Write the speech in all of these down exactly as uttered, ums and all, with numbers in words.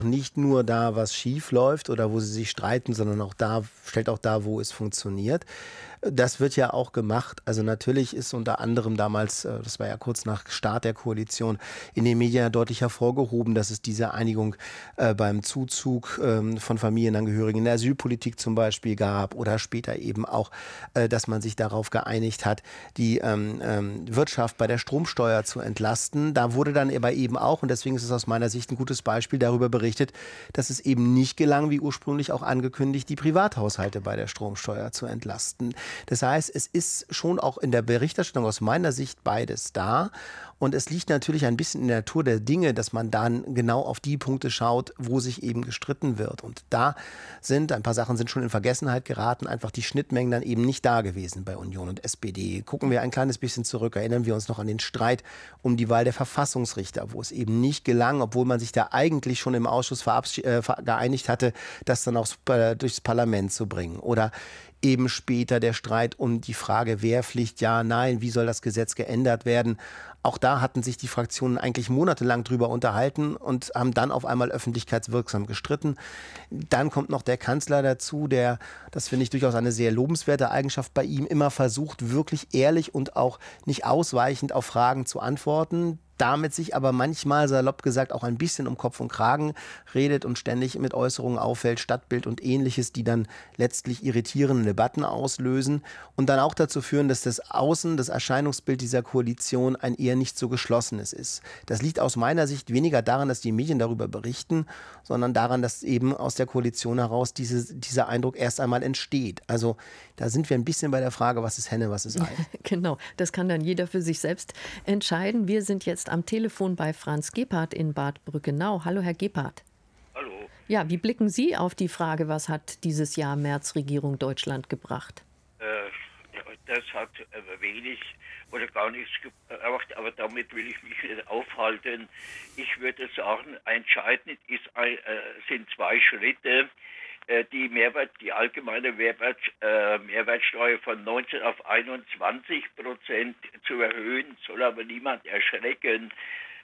nicht nur da, was schief läuft oder wo sie sich streiten, sondern auch da stellt auch dar, wo es funktioniert. Das wird ja auch gemacht. Also, natürlich ist unter anderem damals, äh, das war ja kurz nach Start der Koalition, in den Medien ja deutlich hervorgehoben, dass es diese Einigung, äh, beim Zuzug, ähm, von Familienangehörigen in der Asylpolitik zum Beispiel gab oder später eben auch, äh, dass man sich darauf geeinigt hat, die, ähm, ähm, Wirtschaft bei der Stromsteuer zu entlasten. Da wurde dann aber eben auch, und deswegen ist es aus meiner Sicht ein gutes Beispiel, darüber berichtet, dass es eben nicht gelang, wie ursprünglich auch angekündigt, die Privathaushalte bei der Stromsteuer zu entlasten. Das heißt, es ist schon auch in der Berichterstattung aus meiner Sicht beides da. Und es liegt natürlich ein bisschen in der Natur der Dinge, dass man dann genau auf die Punkte schaut, wo sich eben gestritten wird. Und da sind ein paar Sachen sind schon in Vergessenheit geraten, einfach die Schnittmengen dann eben nicht da gewesen bei Union und S P D. Gucken wir ein kleines bisschen zurück, erinnern wir uns noch an den Streit um die Wahl der Verfassungsrichter, wo es eben nicht gelang, obwohl man sich da eigentlich schon im Ausschuss verabschied- äh, ver- geeinigt hatte, das dann auch äh, durchs Parlament zu bringen. Oder eben später der Streit um die Frage Wehrpflicht, ja, nein, wie soll das Gesetz geändert werden? Auch da hatten sich die Fraktionen eigentlich monatelang drüber unterhalten und haben dann auf einmal öffentlichkeitswirksam gestritten. Dann kommt noch der Kanzler dazu, der, das finde ich durchaus eine sehr lobenswerte Eigenschaft bei ihm, immer versucht, wirklich ehrlich und auch nicht ausweichend auf Fragen zu antworten. Damit sich aber manchmal, salopp gesagt, auch ein bisschen um Kopf und Kragen redet und ständig mit Äußerungen auffällt, Stadtbild und Ähnliches, die dann letztlich irritierende Debatten auslösen und dann auch dazu führen, dass das Außen, das Erscheinungsbild dieser Koalition ein eher nicht so geschlossenes ist. Das liegt aus meiner Sicht weniger daran, dass die Medien darüber berichten, sondern daran, dass eben aus der Koalition heraus diese, dieser Eindruck erst einmal entsteht. Also da sind wir ein bisschen bei der Frage, was ist Henne, was ist Ei. Genau, das kann dann jeder für sich selbst entscheiden. Wir sind jetzt am Telefon bei Franz Gebhardt in Bad Brückenau. Hallo, Herr Gebhardt. Hallo. Ja, wie blicken Sie auf die Frage, was hat dieses Jahr Merz-Regierung Deutschland gebracht? Äh, ja, das hat äh, wenig oder gar nichts gebracht, aber damit will ich mich nicht aufhalten. Ich würde sagen, entscheidend ist, ein, äh, sind zwei Schritte. Äh, die Mehrwert, die allgemeine Mehrwert, äh, Mehrwertsteuer von neunzehn auf einundzwanzig Prozent zu erhöhen, soll aber niemand erschrecken.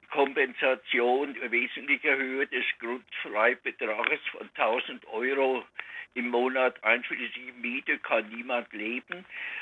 Kompensation wesentlicher Höhe des Grundfreibetrages von tausend Euro im Monat einschließlich Miete kann niemand leben.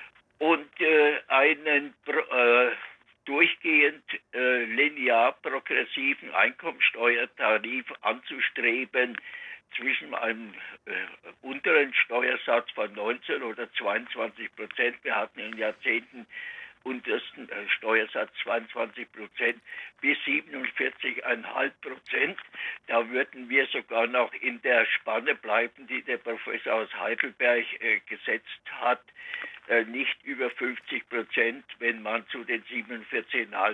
Und äh, einen äh, durchgehend äh, linear progressiven Einkommensteuertarif anzustreben zwischen einem äh, unteren Steuersatz von neunzehn oder zweiundzwanzig Prozent. Wir hatten in Jahrzehnten untersten äh, Steuersatz zweiundzwanzig Prozent bis siebenundvierzig Komma fünf Prozent. Da würden wir sogar noch in der Spanne bleiben, die der Professor aus Heidelberg äh, gesetzt hat, äh, nicht über fünfzig Prozent, wenn man zu den siebenundvierzig Komma